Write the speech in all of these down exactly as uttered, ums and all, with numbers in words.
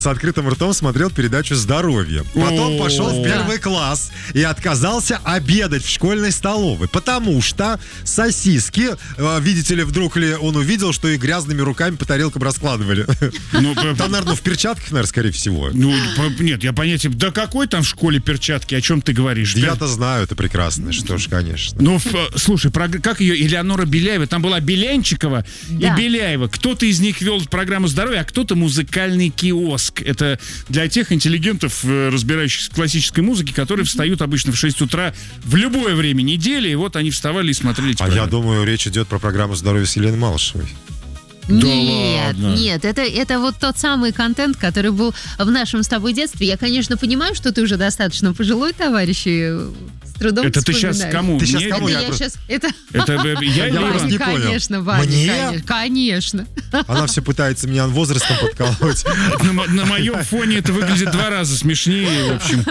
с открытым ртом смотрел передачу «Здоровье». Потом пошел в первый класс и отказался обедать в школьной столовой, потому что сосиски, видите ли, вдруг ли он увидел, что их грязными руками по тарелкам раскладывали. Ну, там, наверное, в перчатках, наверное, скорее всего. Ну, нет, я понятия... Да какой там в школе перчатки? О чем ты говоришь? Я-то знаю, это прекрасно, что ж, конечно. Ну, слушай, как ее, Элеонора Беляева, там была Белянчикова и Беляева. Кто-то из них вел программу «Здоровье», а кто-то музыкальный киоск. Это для тех интеллигентов, разбирающихся в классической музыке, которые встают обычно в шесть утра в любое время недели, и вот они вставали и смотрели эти А программы. Я думаю, речь идет про программу «Здоровье» с Еленой Малышевой. Нет, да ладно. нет, это, это вот тот самый контент, который был в нашем с тобой детстве. Я, конечно, понимаю, что ты уже достаточно пожилой товарищ, и с трудом Это ты сейчас кому? Ты сейчас Мне? кому? Это Я я просто- сейчас... Это... Это я или Я просто Иван? не понял. Конечно, Ваня, Мне? конечно, конечно. Она все пытается меня возрастом подколоть. На, мо- на моем фоне это выглядит два раза смешнее, в общем.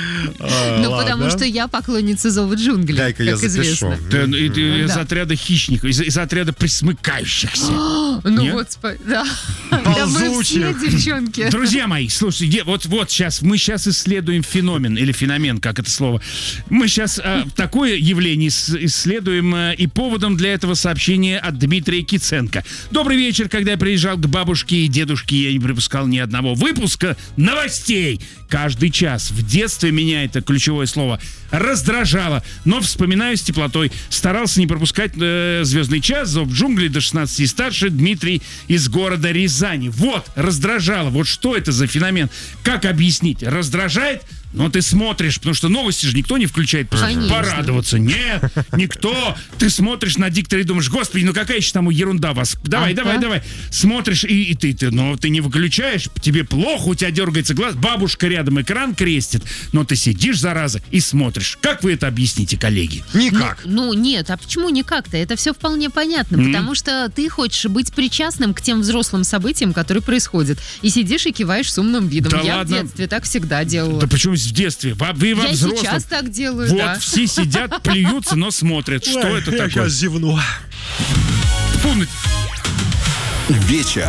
Ну, потому что я поклонница «Зова джунглей», Дай-ка я как запишу. известно. Ты- и- ты из Да. отряда хищников, из, из отряда присмыкающихся. Ну, Нет? господи, да. Да мы все Ползучих. девчонки. Друзья мои, слушайте, е- вот, вот сейчас, мы сейчас исследуем феномен, или феномен, как это слово. Мы сейчас а, такое явление ис- исследуем, а, и поводом для этого сообщения от Дмитрия Киценко. Добрый вечер. Когда я приезжал к бабушке и дедушке, я не пропускал ни одного выпуска новостей. Каждый час. В детстве меня это ключевое слово раздражало, но вспоминаю с теплотой. Старался не пропускать э, «Звездный час», «Зов джунглей» до шестнадцати и старше. Дмитрий из города Рязани. Вот, раздражало. Вот что это за феномен? Как объяснить? Раздражает? Но ты смотришь, потому что новости же никто не включает. Просто Конечно. порадоваться. Нет, никто. Ты смотришь на диктора и думаешь: господи, ну какая еще там ерунда вас. Давай, Ага. давай, давай. Смотришь, и, и ты, ты, но ты не выключаешь, тебе плохо, у тебя дергается глаз, бабушка рядом экран крестит, но ты сидишь, зараза, и смотришь. Как вы это объясните, коллеги? Никак. Ну, нет, а почему никак-то? Это все вполне понятно, потому что ты хочешь быть причастным к тем взрослым событиям, которые происходят. И сидишь и киваешь с умным видом. Да Я ладно? в детстве так всегда делала. Да почему в детстве? Во- Вы во Я взрослом. сейчас так делаю, Вот, да. все сидят, плюются, но смотрят. Что это Я такое? зевну. Фу, ну, Вечер